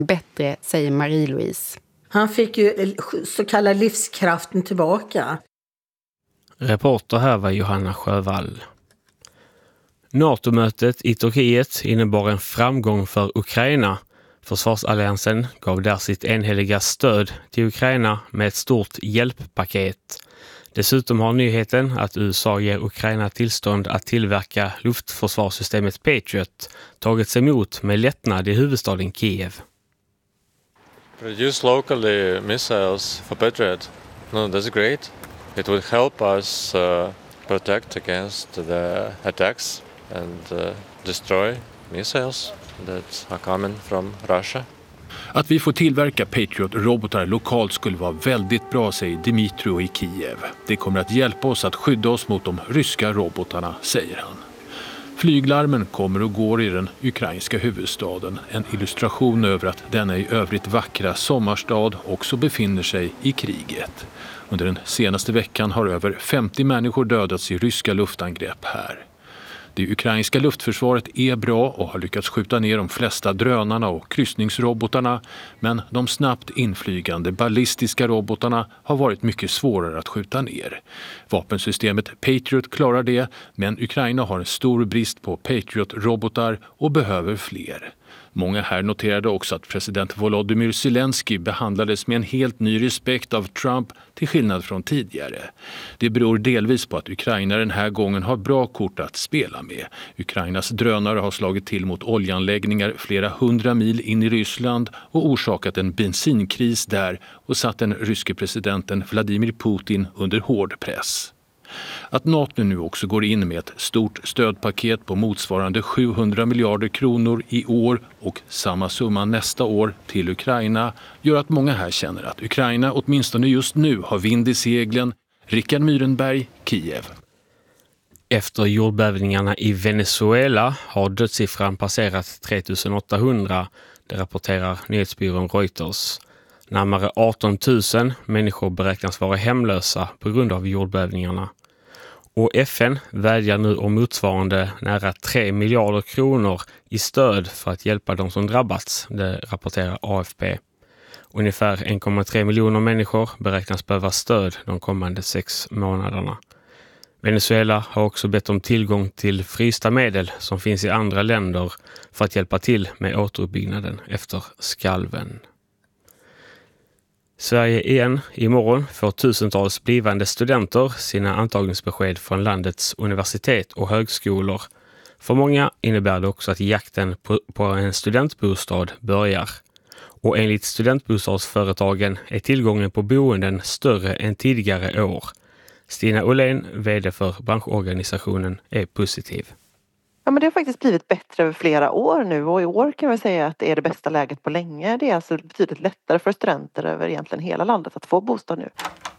bättre, säger Marie-Louise. Han fick ju så kallad livskraften tillbaka. Reporter här var Johanna Sjövall. NATO-mötet i Turkiet innebar en framgång för Ukraina. Försvarsalliansen gav där sitt enhälliga stöd till Ukraina med ett stort hjälppaket. Dessutom har nyheten att USA ger Ukraina tillstånd att tillverka luftförsvarssystemet Patriot tagits emot med lättnad i huvudstaden Kiev. Produce locally missiles for Patriot. No, that's great. It will help us protect against the attacks and destroy missiles that are coming from Russia. Att vi får tillverka Patriot-robotar lokalt skulle vara väldigt bra, säger Dmytro i Kiev. Det kommer att hjälpa oss att skydda oss mot de ryska robotarna, säger han. Flyglarmen kommer och går i den ukrainska huvudstaden. En illustration över att denna i övrigt vackra sommarstad också befinner sig i kriget. Under den senaste veckan har över 50 människor dödats i ryska luftangrepp här. Det ukrainska luftförsvaret är bra och har lyckats skjuta ner de flesta drönarna och kryssningsrobotarna, men de snabbt inflygande ballistiska robotarna har varit mycket svårare att skjuta ner. Vapensystemet Patriot klarar det, men Ukraina har en stor brist på Patriot-robotar och behöver fler. Många här noterade också att president Volodymyr Zelensky behandlades med en helt ny respekt av Trump till skillnad från tidigare. Det beror delvis på att Ukraina den här gången har bra kort att spela med. Ukrainas drönare har slagit till mot oljeanläggningar flera 100 mil in i Ryssland och orsakat en bensinkris där och satt den ryske presidenten Vladimir Putin under hård press. Att NATO nu också går in med ett stort stödpaket på motsvarande 700 miljarder kronor i år och samma summa nästa år till Ukraina gör att många här känner att Ukraina åtminstone just nu har vind i seglen. Rickard Myrenberg, Kiev. Efter jordbävningarna i Venezuela har dödssiffran passerat 3800, det rapporterar nyhetsbyrån Reuters. Närmare 18 000 människor beräknas vara hemlösa på grund av jordbävningarna. Och FN vädjar nu om motsvarande nära 3 miljarder kronor i stöd för att hjälpa de som drabbats, det rapporterar AFP. Ungefär 1,3 miljoner människor beräknas behöva stöd de kommande 6 månaderna. Venezuela har också bett om tillgång till frysta medel som finns i andra länder för att hjälpa till med återuppbyggnaden efter skalven. Sverige igen. Imorgon får tusentals blivande studenter sina antagningsbesked från landets universitet och högskolor. För många innebär det också att jakten på en studentbostad börjar. Och enligt studentbostadsföretagen är tillgången på boenden större än tidigare år. Stina Åhlén, vd för branschorganisationen, är positiv. Ja, men det har faktiskt blivit bättre över flera år nu och i år kan vi säga att det är det bästa läget på länge. Det är alltså betydligt lättare för studenter över egentligen hela landet att få bostad nu.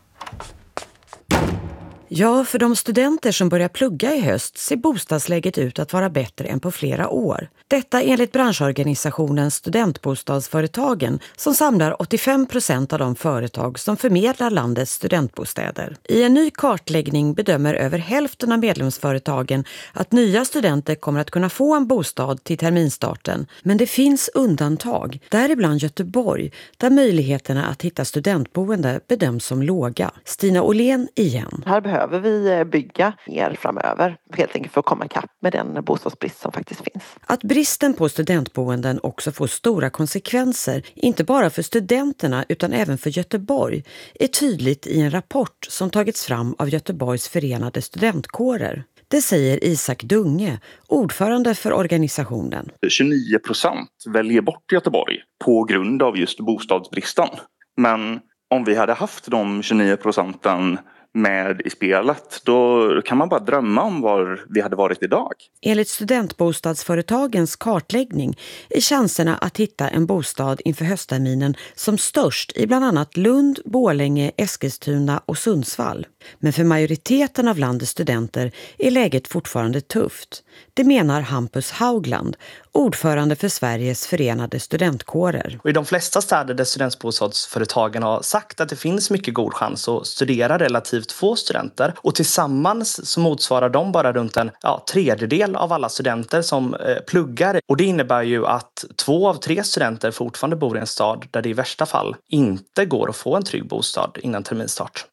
Ja, för de studenter som börjar plugga i höst ser bostadsläget ut att vara bättre än på flera år. Detta enligt branschorganisationen Studentbostadsföretagen som samlar 85% av de företag som förmedlar landets studentbostäder. I en ny kartläggning bedömer över hälften av medlemsföretagen att nya studenter kommer att kunna få en bostad till terminstarten. Men det finns undantag, däribland Göteborg, där möjligheterna att hitta studentboende bedöms som låga. Stina Åhlén igen. Här behöver vi bygga mer framöver, helt enkelt för att komma ikapp med den bostadsbrist som faktiskt finns. Att bristen på studentboenden också får stora konsekvenser, inte bara för studenterna utan även för Göteborg, är tydligt i en rapport som tagits fram av Göteborgs förenade studentkårer. Det säger Isak Dunge, ordförande för organisationen. 29% väljer bort Göteborg på grund av just bostadsbristen. Men om vi hade haft de 29% med i spelet, då kan man bara drömma om var vi hade varit idag. Enligt studentbostadsföretagens kartläggning är chanserna att hitta en bostad inför höstterminen som störst i bland annat Lund, Borlänge, Eskilstuna och Sundsvall. Men för majoriteten av landets studenter är läget fortfarande tufft. Det menar Hampus Haugland, ordförande för Sveriges förenade studentkårer. Och i de flesta städer där studentbostadsföretagen har sagt att det finns mycket god chans att studera relativt få studenter. Och tillsammans så motsvarar de bara runt en tredjedel av alla studenter som pluggar. Och det innebär ju att 2 av 3 studenter fortfarande bor i en stad där det i värsta fall inte går att få en trygg bostad innan terminstart.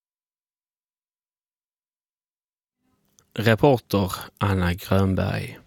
Reporter Anna Grönberg.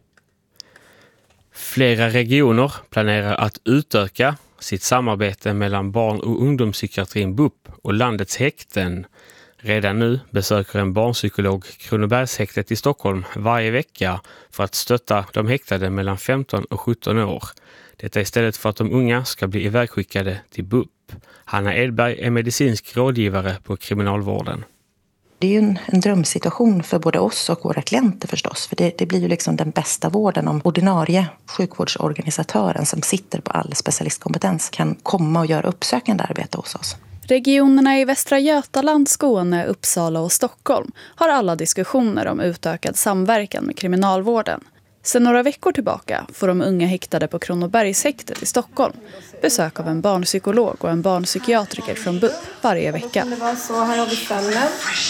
Flera regioner planerar att utöka sitt samarbete mellan barn- och ungdomspsykiatrin BUP och landets häkten. Redan nu besöker en barnpsykolog Kronobergshäktet i Stockholm varje vecka för att stötta de häktade mellan 15 och 17 år. Detta istället för att de unga ska bli ivägskickade till BUP. Hanna Edberg är medicinsk rådgivare på kriminalvården. Det är ju en drömsituation för både oss och våra klienter förstås. För det blir ju liksom den bästa vården om ordinarie sjukvårdsorganisatören som sitter på all specialistkompetens kan komma och göra uppsökande arbete hos oss. Regionerna i Västra Götaland, Skåne, Uppsala och Stockholm har alla diskussioner om utökad samverkan med kriminalvården. Sedan några veckor tillbaka får de unga häktade på Kronobergshäktet i Stockholm besök av en barnpsykolog och en barnpsykiatriker från BUP varje vecka. Det var så, här har vi ställen.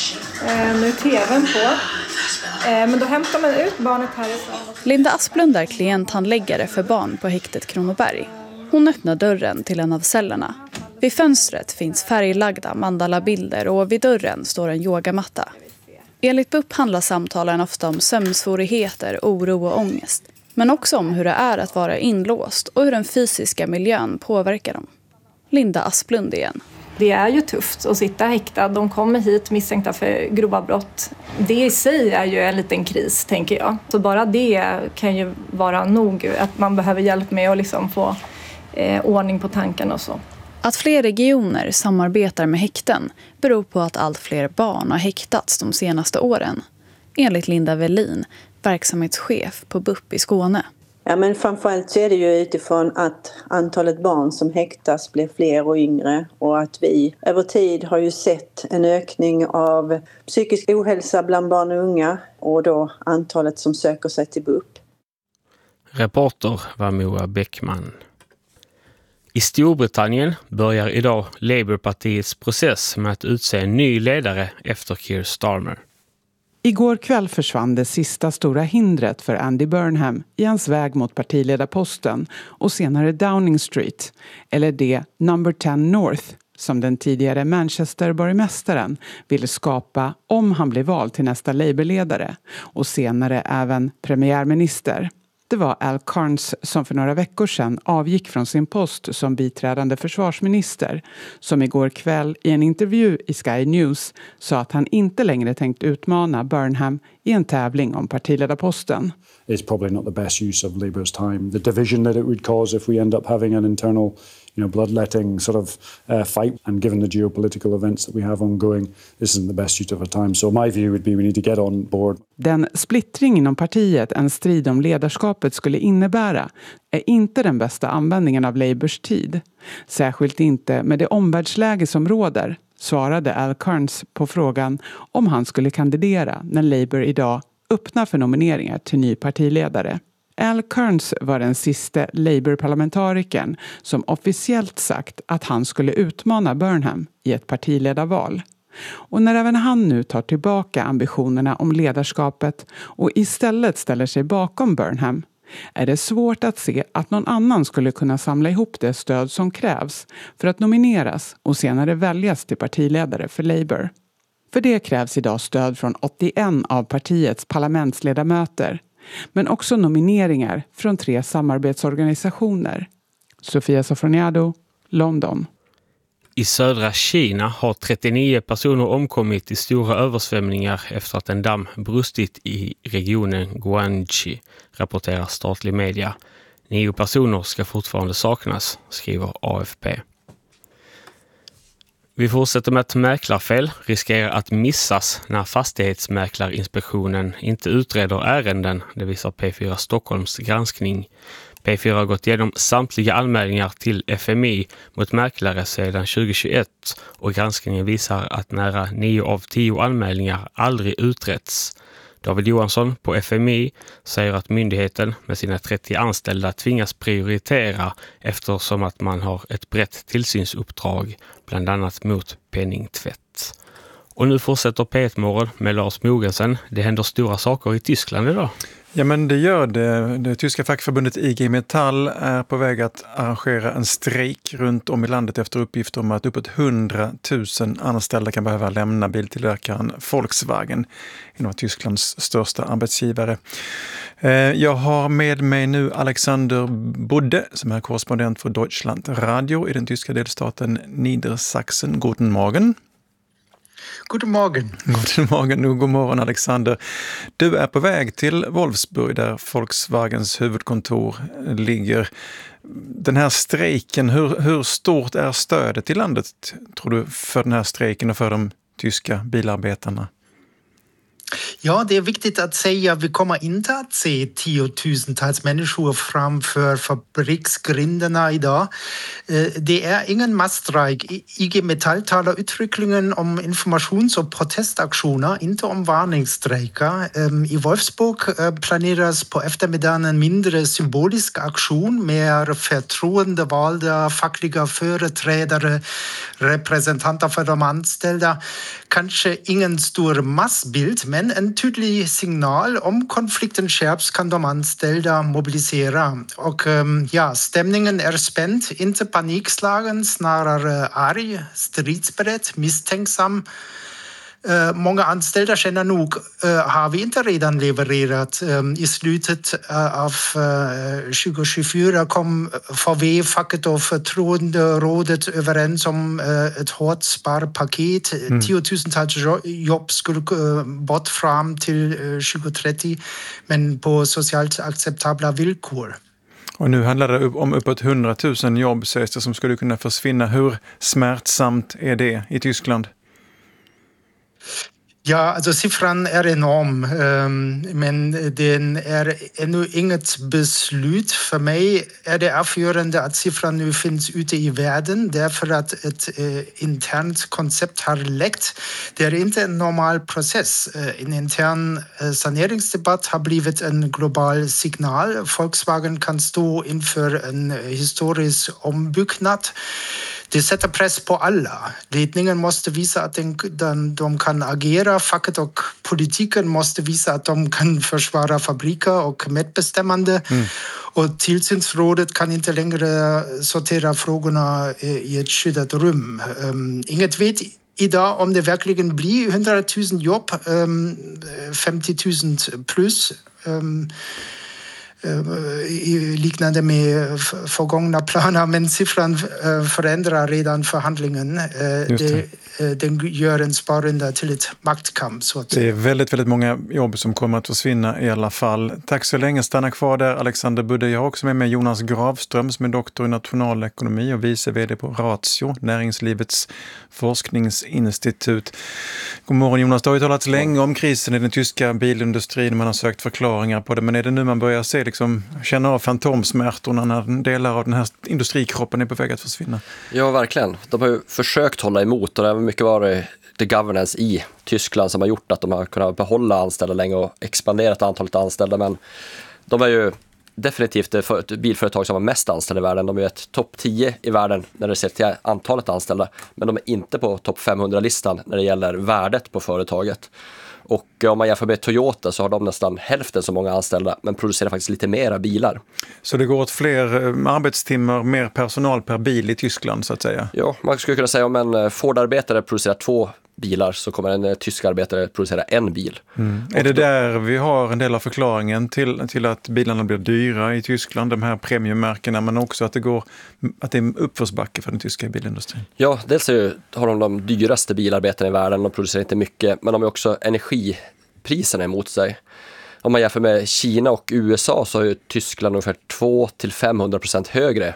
Nu är tvn på. Men då hämtar man ut barnet härifrån. Linda Asplund är klienthandläggare för barn på häktet Kronoberg. Hon öppnar dörren till en av cellerna. Vid fönstret finns färglagda mandalabilder och vid dörren står en yogamatta. Enligt BUP handlar samtalen ofta om sömnsvårigheter, oro och ångest. Men också om hur det är att vara inlåst och hur den fysiska miljön påverkar dem. Linda Asplund igen. Det är ju tufft att sitta häktad. De kommer hit misstänkta för grova brott. Det i sig är ju en liten kris, tänker jag. Så bara det kan ju vara nog. Att man behöver hjälp med att liksom få ordning på tanken och så. Att fler regioner samarbetar med häkten beror på att allt fler barn har häktats de senaste åren. Enligt Linda Velin, verksamhetschef på BUP i Skåne. Ja, men framförallt så är det ju utifrån att antalet barn som häktas blir fler och yngre. Och att vi över tid har ju sett en ökning av psykisk ohälsa bland barn och unga. Och då antalet som söker sig till BUP. Reporter var Moa Bäckman. I Storbritannien börjar idag Labourpartiets process med att utse en ny ledare efter Keir Starmer. Igår kväll försvann det sista stora hindret för Andy Burnham i hans väg mot partiledarposten och senare Downing Street, eller det Number 10 North som den tidigare Manchester-borgmästaren ville skapa om han blev vald till nästa Labour-ledare och senare även premiärminister. Det var Al Carnes som för några veckor sedan avgick från sin post som biträdande försvarsminister som igår kväll i en intervju i Sky News sa att han inte längre tänkt utmana Burnham i en tävling om partiledarposten. It's probably not the best use of Labour's time. The division that it would cause if we end up having an internal bloodletting sort of fight, and given the geopolitical events that we have ongoing, this isn't the best use of our time. So my view would be we need to get on board. Den splittring inom partiet en strid om ledarskapet skulle innebära är inte den bästa användningen av Labours tid. Särskilt inte med det omvärldsläge som råder, svarade Al Carnes på frågan om han skulle kandidera när Labour idag öppnar för nomineringar till ny partiledare. Al Carnes var den sista Labour-parlamentarikern som officiellt sagt att han skulle utmana Burnham i ett partiledarval. Och när även han nu tar tillbaka ambitionerna om ledarskapet och istället ställer sig bakom Burnham är det svårt att se att någon annan skulle kunna samla ihop det stöd som krävs för att nomineras och senare väljas till partiledare för Labour. För det krävs idag stöd från 81 av partiets parlamentsledamöter, men också nomineringar från 3 samarbetsorganisationer. Sofia Sofroniado, London. I södra Kina har 39 personer omkommit i stora översvämningar efter att en damm brustit i regionen Guangxi, rapporterar statlig media. 9 personer ska fortfarande saknas, skriver AFP. Vi fortsätter med att mäklarfel riskerar att missas när fastighetsmäklarinspektionen inte utreder ärenden, det visar P4 Stockholms granskning. P4 har gått igenom samtliga anmälningar till FMI mot mäklare sedan 2021 och granskningen visar att nära 9 av 10 anmälningar aldrig uträtts. David Johansson på FMI säger att myndigheten med sina 30 anställda tvingas prioritera eftersom att man har ett brett tillsynsuppdrag, bland annat mot penningtvätt. Och nu fortsätter P1-morgon med Lars Mogensen. Det händer stora saker i Tyskland idag. Ja, men det gör det. Det tyska fackförbundet IG Metall är på väg att arrangera en strejk runt om i landet efter uppgifter om att uppåt 100 000 anställda kan behöva lämna biltillverkaren Volkswagen, en av Tysklands största arbetsgivare. Jag har med mig nu Alexander Budde som är korrespondent för Deutschland Radio i den tyska delstaten Niedersachsen. Guten Morgen. God morgon. God morgon och god morgon Alexander. Du är på väg till Wolfsburg där Volkswagens huvudkontor ligger. Den här strejken, hur stort är stödet i landet tror du för den här strejken och för de tyska bilarbetarna? Ja, det är viktigt att säga att vi kommer inte att se tiotusentals människor framför fabriksgrindarna idag. Det är ingen massstrejk. IG Metall talar uttryckligen om informations- och protestaktioner, inte om varningsstrejker. I Wolfsburg planeras på eftermiddagen en mindre symbolisk aktion med förtroendevalda fackliga företrädare, representanter för de anställda. Kanske ingen stor massbild, men en tydlig signal. Om konflikten skärps kan de anställda mobilisera. Och stämningen är spänd, inte panikslagen, snarare arg, stridsberedd, misstänksam. Många anställda känner nog, har vi inte redan levererat? I slutet av 2024 kom VW-facket och förtroenderådet överens om ett hårt sparpaket. 10-tusentals jobb skulle bort fram till 2030, men på socialt acceptabla villkor. Och nu handlar det om uppåt 100 000 jobb sägs det som skulle kunna försvinna. Hur smärtsamt är det i Tyskland? Ja, alltså siffran är enorm, men den är ännu inget beslut. För mig är det avgörande att siffran nu finns ute i världen därför att ett internt koncept har läckt. Det är inte en normal process. En intern saneringsdebatt har blivit en global signal. Volkswagen kan stå inför en historisk ombyggnad. Det sätter press på alla. Ledningen måste visa att de kan agera. Facket och politiken måste visa att de kan försvara fabriker och medbestämmande. Och tillsynsrådet kan inte längre sortera frågorna i ett skyddat rum. Inget vet idag om det verkligen blir 100 000 jobb, 50 000 plus. Liknande med förgångna planer, men siffran förändrar redan förhandlingen. Den gör en sparrunda till ett maktkamp. Så att det är väldigt, väldigt många jobb som kommer att försvinna i alla fall. Tack så länge, stanna kvar där Alexander Budde. Jag har också med mig Jonas Gravström som är doktor i nationalekonomi och vice vd på Ratio, Näringslivets forskningsinstitut. God morgon Jonas, det har ju talats länge om krisen i den tyska bilindustrin. Man har sökt förklaringar på det, men är det nu man börjar se känna av fantomsmärtorna när delar av den här industrikroppen är på väg att försvinna? Ja, verkligen. De har ju försökt hålla emot och det har mycket varit the governance i Tyskland som har gjort att de har kunnat behålla anställda länge och expanderat antalet anställda. Men de är ju definitivt det bilföretag som har mest anställda i världen. De är ett topp 10 i världen när det ser till antalet anställda. Men de är inte på topp 500-listan när det gäller värdet på företaget. Och om man jämför med Toyota så har de nästan hälften så många anställda men producerar faktiskt lite mera bilar. Så det går åt fler arbetstimmar, mer personal per bil i Tyskland så att säga? Ja, man skulle kunna säga om en Ford-arbetare producerar 2 bilar så kommer en tysk arbetare producera 1 bil. Är det där vi har en del av förklaringen till att bilarna blir dyra i Tyskland, de här premiummärkena, men också att det är en uppförsbacke för den tyska bilindustrin? Ja, dels har de dyraste bilarbetarna i världen, de producerar inte mycket, men de har också energipriserna emot sig. Om man jämför med Kina och USA så har ju Tyskland ungefär 200-500% högre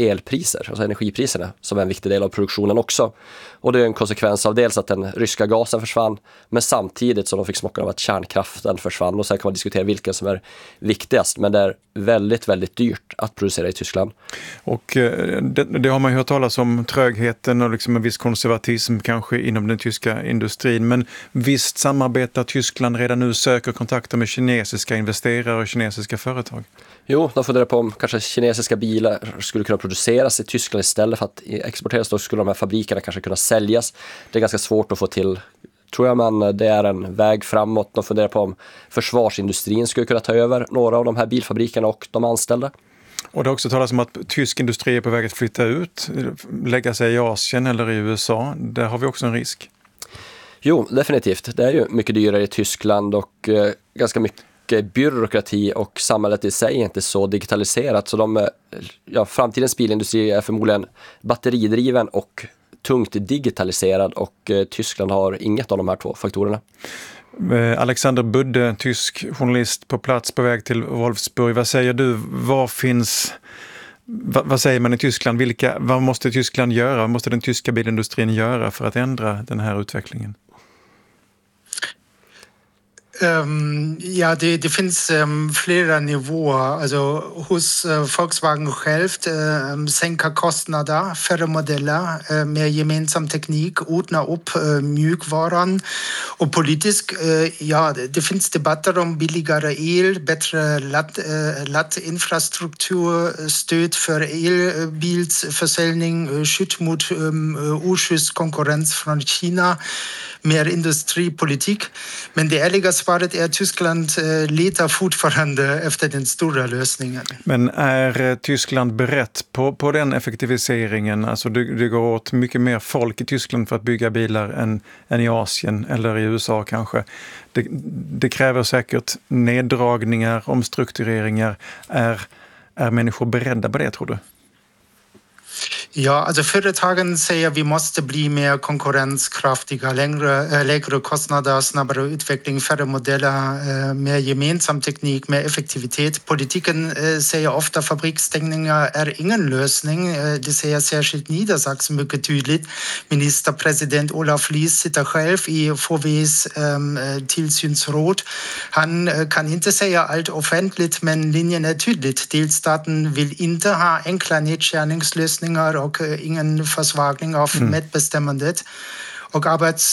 elpriser, alltså energipriserna, som är en viktig del av produktionen också. Och det är en konsekvens av dels att den ryska gasen försvann, men samtidigt som de fick smocka av att kärnkraften försvann. Och sen kan man diskutera vilken som är viktigast, men det är väldigt, väldigt dyrt att producera i Tyskland. Och det har man ju hört talas om, trögheten och liksom en viss konservatism kanske inom den tyska industrin. Men visst samarbetar Tyskland redan nu, söker kontakter med kinesiska investerare och kinesiska företag? Jo, de funderar på om kanske kinesiska bilar skulle kunna produceras i Tyskland istället för att exporteras. Då skulle de här fabrikerna kanske kunna säljas. Det är ganska svårt att få till, tror jag, men det är en väg framåt. De funderar på om försvarsindustrin skulle kunna ta över några av de här bilfabrikerna och de anställda. Och det har också talats om att tysk industri är på väg att flytta ut, lägga sig i Asien eller i USA. Där har vi också en risk. Jo, definitivt. Det är ju mycket dyrare i Tyskland och ganska mycket byråkrati, och samhället i sig är inte så digitaliserat. Så framtidens bilindustri är förmodligen batteridriven och tungt digitaliserad, och Tyskland har inget av de här två faktorerna. Alexander Budde, tysk journalist på plats på väg till Wolfsburg. Vad säger du? Vad säger man i Tyskland? Vad måste Tyskland göra? Vad måste den tyska bilindustrin göra för att ändra den här utvecklingen? Ja, det finns flera nivåer. Alltså, hos Volkswagen självt sänka kostnader, färre modeller, mer gemensam teknik, öppna upp mjukvaran. Och politiskt, det finns debatter om billigare el, bättre laddinfrastruktur, stöd för elbilsförsäljning, skydd mot oschysst konkurrens från Kina, mer industripolitik. Men det ärliga svaret är att Tyskland letar fortfarande efter den stora lösningen. Men är Tyskland berett på den effektiviseringen? Alltså det går åt mycket mer folk i Tyskland för att bygga bilar än i Asien eller i USA kanske. Det kräver säkert neddragningar, omstruktureringar. Är människor beredda på det, tror du? Ja, alltså företagen säger att vi måste bli mer konkurrenskraftiga, lägre kostnader, snabbare utveckling, färre modeller, mer gemensam teknik, mer effektivitet. Politiken säger ofta att fabriksstängningar är ingen lösning. Det säger särskilt Niedersachsen mycket tydligt. Ministerpresident Olaf Lies sitter själv i VWs tillsynsråd. Han kan inte säga allt offentligt, men linjen är tydligt. Delstaten vill inte ha enkla nedskärningslösningar och ingen försvagning av medbestämmandet. Och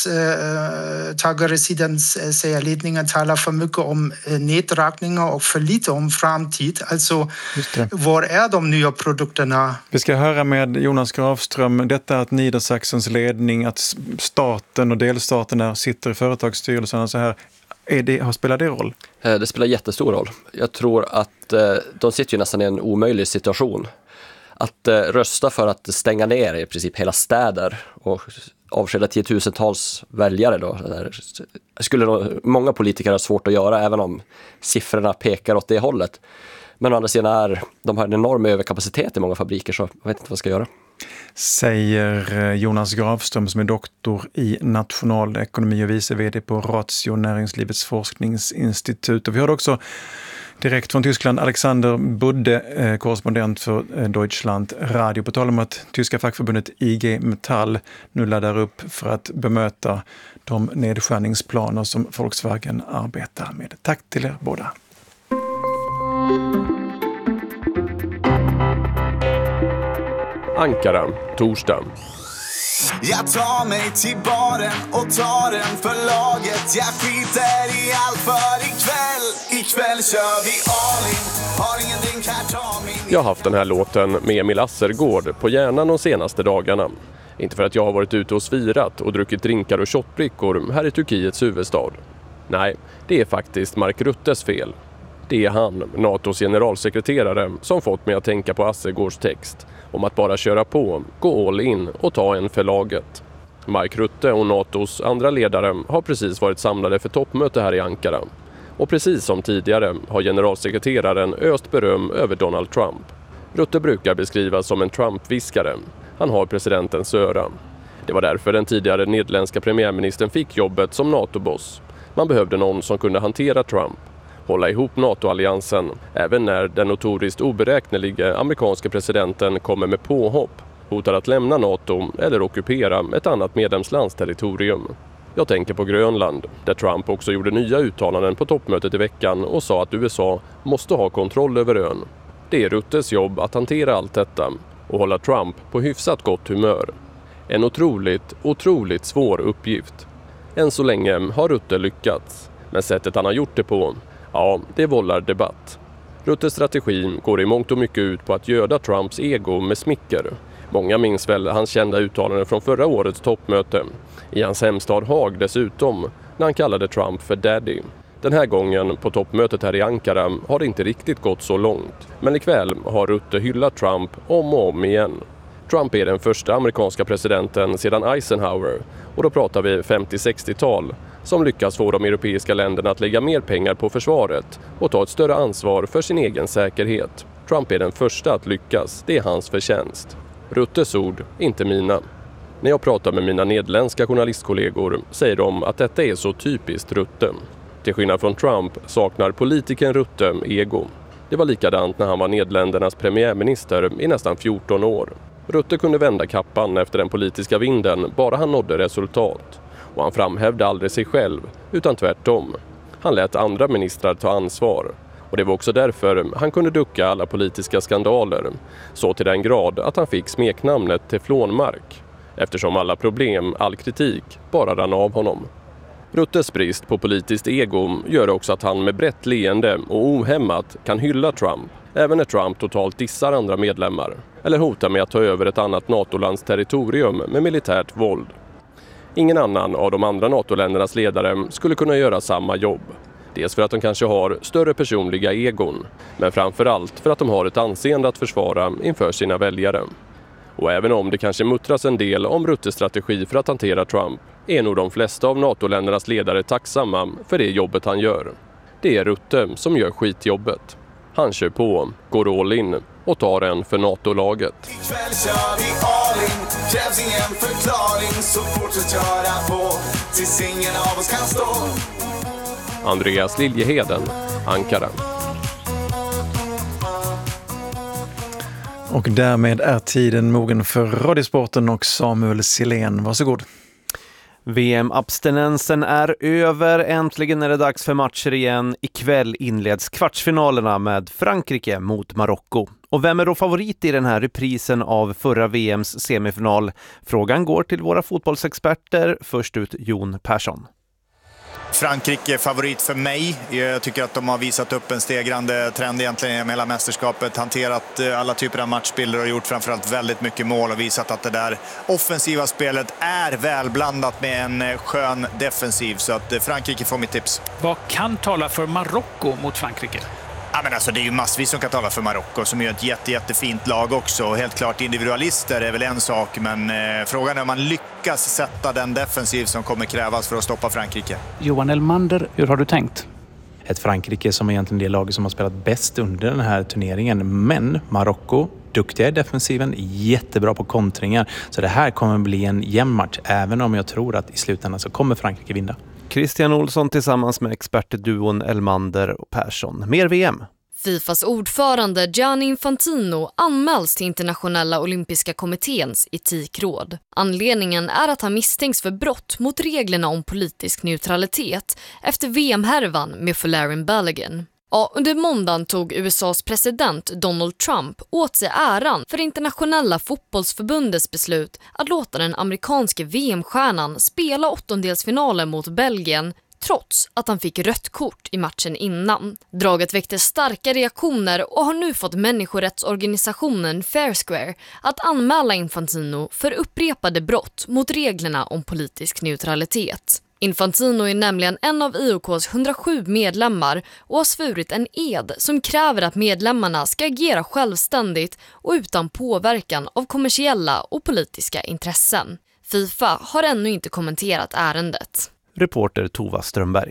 arbetstagarsidan säger ledningen talar för mycket om neddragningar och för lite om framtid. Alltså, var är de nya produkterna? Vi ska höra med Jonas Grafström. Detta att Niedersachsens ledning, att staten och delstaterna sitter i företagsstyrelserna så här. Spelar det roll? Det spelar jättestor roll. Jag tror att de sitter ju nästan i en omöjlig situation. Att rösta för att stänga ner i princip hela städer och avskeda tiotusentals väljare då. Skulle många politiker ha svårt att göra, även om siffrorna pekar åt det hållet. Men å andra sidan de har en enorm överkapacitet i många fabriker, så jag vet inte vad jag ska göra. Säger Jonas Grafström som är doktor i nationalekonomi och vice vd på Ratio, Näringslivets forskningsinstitut. Och vi har också direkt från Tyskland Alexander Budde, korrespondent för Deutschland Radio. På tal om att tyska fackförbundet IG Metall nu laddar upp för att bemöta de nedskärningsplaner som Volkswagen arbetar med. Tack till er båda. Ankara, torsdag. Jag tar mig till baren och tar en för laget. Jag skiter i allt för ikväll kör vi all in. Har ingen drink här, ta min. Jag har haft den här låten med Emil Assergård på hjärnan de senaste dagarna. Inte för att jag har varit ute och svirat och druckit drinkar och shotbrickor här i Turkiets huvudstad. Nej, det är faktiskt Mark Ruttes fel. Det är han, NATOs generalsekreterare, som fått mig att tänka på Assergårds text om att bara köra på, gå all in och ta en för laget. Mark Rutte och NATOs andra ledare har precis varit samlade för toppmöte här i Ankara. Och precis som tidigare har generalsekreteraren öst beröm över Donald Trump. Rutte brukar beskrivas som en Trump-viskare. Han har presidentens öra. Det var därför den tidigare nederländska premiärministern fick jobbet som NATO-boss. Man behövde någon som kunde hantera Trump. hålla ihop NATO-alliansen, även när den notoriskt oberäkneliga amerikanska presidenten kommer med påhopp, hotar att lämna NATO eller ockupera ett annat medlemslands territorium. Jag tänker på Grönland, där Trump också gjorde nya uttalanden på toppmötet i veckan och sa att USA måste ha kontroll över ön. Det är Ruttes jobb att hantera allt detta och hålla Trump på hyfsat gott humör. En otroligt svår uppgift. Än så länge har Rutte lyckats, men sättet han har gjort det på, ja, det vållar debatt. Ruttes strategi går i mångt och mycket ut på att göda Trumps ego med smicker. Många minns väl hans kända uttalanden från förra årets toppmöte. I hans hemstad Haag dessutom, när han kallade Trump för daddy. Den här gången på toppmötet här i Ankara har det inte riktigt gått så långt. Men ikväll har Rutte hyllat Trump om och om igen. Trump är den första amerikanska presidenten sedan Eisenhower, och då pratar vi 50-60-tal, som lyckas få de europeiska länderna att lägga mer pengar på försvaret och ta ett större ansvar för sin egen säkerhet. Trump är den första att lyckas, det är hans förtjänst. Ruttes ord, inte mina. När jag pratar med mina nederländska journalistkollegor säger de att detta är så typiskt Rutte. Till skillnad från Trump saknar politikern Rutte ego. Det var likadant när han var Nederländernas premiärminister i nästan 14 år. Rutte kunde vända kappan efter den politiska vinden bara han nådde resultat. Och han framhävde aldrig sig själv, utan tvärtom. Han lät andra ministrar ta ansvar. Och det var också därför han kunde ducka alla politiska skandaler. Så till den grad att han fick smeknamnet Teflonmark. Eftersom alla problem, all kritik, bara rann av honom. Ruttes brist på politiskt ego gör också att han med brett leende och ohämmat kan hylla Trump. Även när Trump totalt dissar andra medlemmar. Eller hotar med att ta över ett annat NATO-lands territorium med militärt våld. Ingen annan av de andra NATO-ländernas ledare skulle kunna göra samma jobb. Dels för att de kanske har större personliga egon, men framförallt för att de har ett anseende att försvara inför sina väljare. Och även om det kanske muttras en del om Ruttes strategi för att hantera Trump, är nog de flesta av NATO-ländernas ledare tacksamma för det jobbet han gör. Det är Rutte som gör skitjobbet. Han kör på, går all in och tar en för NATO-laget. Ikväll kör vi all in, krävs ingen förklaring, så fortsätt köra på tills ingen av oss kan stå. Andreas Liljeheden, Ankara. Och därmed är tiden mogen för Radiosporten och Samuel Silén. Varsågod. VM-abstinensen är över. Äntligen är det dags för matcher igen. Ikväll inleds kvartsfinalerna med Frankrike mot Marocko. Och vem är då favorit i den här reprisen av förra VMs semifinal? Frågan går till våra fotbollsexperter. Först ut Jon Persson. Frankrike är favorit för mig. Jag tycker att de har visat upp en stegrande trend egentligen med hela mästerskapet. Hanterat alla typer av matchbilder och gjort framförallt väldigt mycket mål och visat att det där offensiva spelet är välblandat med en skön defensiv. Så att Frankrike får mitt tips. Vad kan tala för Marocko mot Frankrike? Ja, men alltså, det är ju massvis som kan tala för Marocko som är ett jättefint lag också. Helt klart individualister är väl en sak, men frågan är om man lyckas sätta den defensiv som kommer krävas för att stoppa Frankrike. Johan Elmander, hur har du tänkt? Ett Frankrike som är egentligen det laget som har spelat bäst under den här turneringen. Men Marocko, duktiga i defensiven, jättebra på kontringar. Så det här kommer bli en jämn match, även om jag tror att i slutändan så kommer Frankrike vinna. Christian Olsson tillsammans med expertduon Elmander och Persson. Mer VM. Fifas ordförande Gianni Infantino anmäls till Internationella olympiska kommitténs etikråd. Anledningen är att han misstänks för brott mot reglerna om politisk neutralitet efter VM-härvan med Folarin Balogun. Ja, under måndagen tog USAs president Donald Trump åt sig äran för Internationella fotbollsförbundets beslut att låta den amerikanske VM-stjärnan spela åttondelsfinalen mot Belgien trots att han fick rött kort i matchen innan. Draget väckte starka reaktioner och har nu fått människorättsorganisationen Fair Square att anmäla Infantino för upprepade brott mot reglerna om politisk neutralitet. Infantino är nämligen en av IOKs 107 medlemmar och har svurit en ed som kräver att medlemmarna ska agera självständigt och utan påverkan av kommersiella och politiska intressen. FIFA har ännu inte kommenterat ärendet. Reporter Tova Strömberg.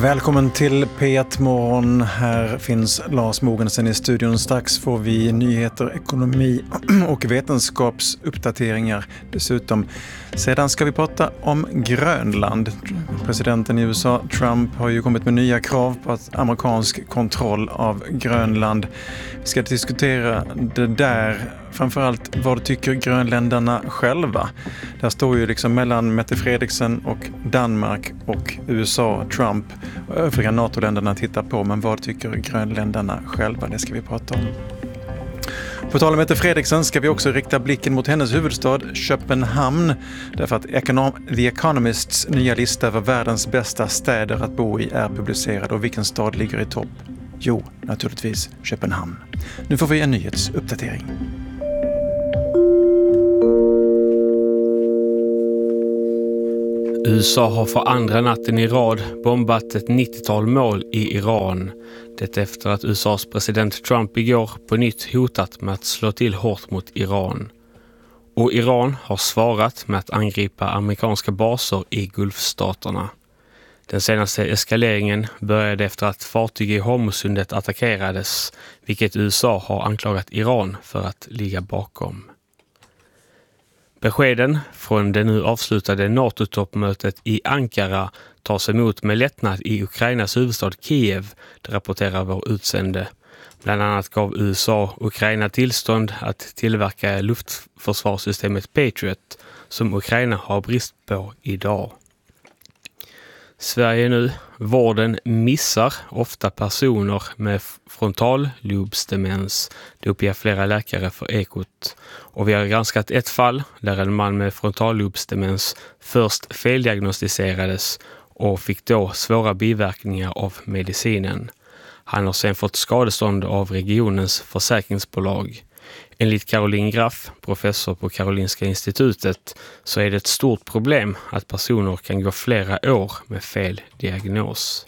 Välkommen till P1 Morgon. Här finns Lars Mogensen i studion. Strax får vi nyheter, ekonomi och vetenskapsuppdateringar dessutom. Sedan ska vi prata om Grönland. Presidenten i USA, Trump, har ju kommit med nya krav på amerikansk kontroll av Grönland. Vi ska diskutera det där. Framförallt vad tycker grönländarna själva? Där står ju liksom mellan Mette Frederiksen och Danmark och USA, Trump och övriga NATO-länderna tittar på. Men vad tycker grönländarna själva? Det ska vi prata om. På tal om Mette Frederiksen ska vi också rikta blicken mot hennes huvudstad Köpenhamn. Därför att The Economists nya lista över världens bästa städer att bo i är publicerad. Och vilken stad ligger i topp? Jo, naturligtvis Köpenhamn. Nu får vi en nyhetsuppdatering. USA har för andra natten i rad bombat ett 90-tal mål i Iran. Det efter att USAs president Trump igår på nytt hotat med att slå till hårt mot Iran. Och Iran har svarat med att angripa amerikanska baser i Gulfstaterna. Den senaste eskaleringen började efter att fartyg i Hormuzsundet attackerades, vilket USA har anklagat Iran för att ligga bakom. Beskeden från det nu avslutade NATO-toppmötet i Ankara tas emot med lättnad i Ukrainas huvudstad Kiev, det rapporterar vår utsände. Bland annat gav USA Ukraina tillstånd att tillverka luftförsvarssystemet Patriot, som Ukraina har brist på idag. Sverige nu. Vården missar ofta personer med frontallobsdemens. Det uppger flera läkare för Ekot. Och vi har granskat ett fall där en man med frontallobsdemens först feldiagnostiserades och fick då svåra biverkningar av medicinen. Han har sedan fått skadestånd av regionens försäkringsbolag. Enligt Caroline Graff, professor på Karolinska institutet, så är det ett stort problem att personer kan gå flera år med fel diagnos.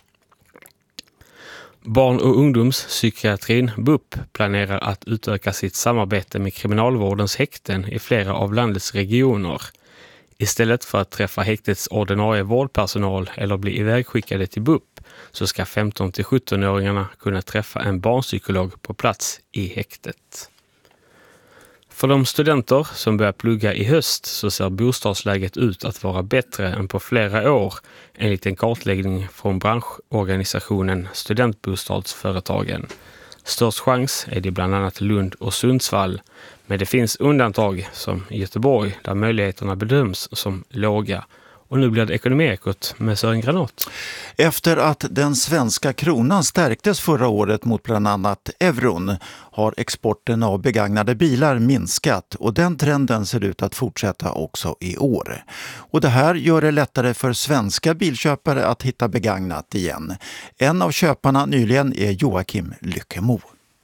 Barn- och ungdomspsykiatrin BUP planerar att utöka sitt samarbete med kriminalvårdens häkten i flera av landets regioner. Istället för att träffa häktets ordinarie vårdpersonal eller bli ivägskickade till BUP så ska 15-17-åringarna kunna träffa en barnpsykolog på plats i häktet. För de studenter som börjar plugga i höst så ser bostadsläget ut att vara bättre än på flera år enligt en kartläggning från branschorganisationen Studentbostadsföretagen. Störst chans är det bland annat Lund och Sundsvall, men det finns undantag som i Göteborg där möjligheterna bedöms som låga. Och nu blir det Ekonomiekot med Sören Granat. Efter att den svenska kronan stärktes förra året mot bland annat euron har exporten av begagnade bilar minskat och den trenden ser ut att fortsätta också i år. Och det här gör det lättare för svenska bilköpare att hitta begagnat igen. En av köparna nyligen är Joakim Lyckemo.